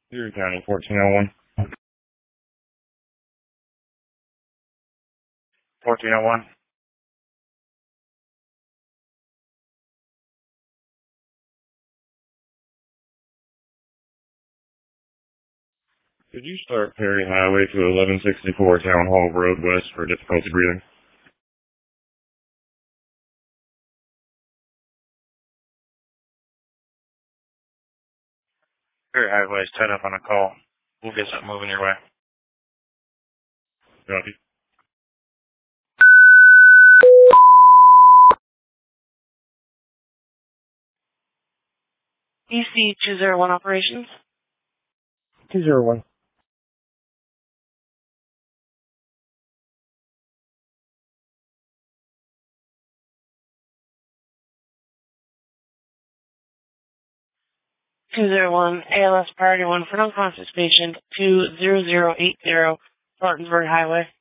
Erie County, 1401. 1401. Could you start Perry Highway to 1164 Town Hall Road West for difficulty breathing? Perry Highway is tied up on a call. We'll get something moving your way. Copy. EC 201 operations. 201. ALS priority 1 for non-conscious patient 20080 Spartansburg Highway.